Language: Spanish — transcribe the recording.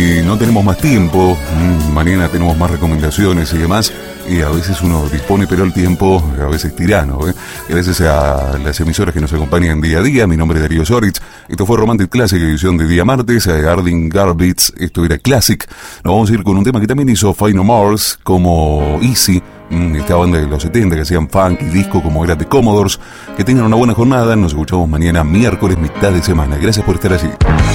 Y no tenemos más tiempo, mañana tenemos más recomendaciones y demás, y a veces uno dispone, pero el tiempo a veces tirano, Gracias a las emisoras que nos acompañan día a día. Mi nombre es Darío Soritz, esto fue Romantic Classic, edición de día martes. Arden Garbitz, esto era Classic. Nos vamos a ir con un tema que también hizo Final Mars, como Easy, esta banda de los 70 que hacían funk y disco como era The Commodores. Que tengan una buena jornada, nos escuchamos mañana miércoles, mitad de semana. Gracias por estar allí.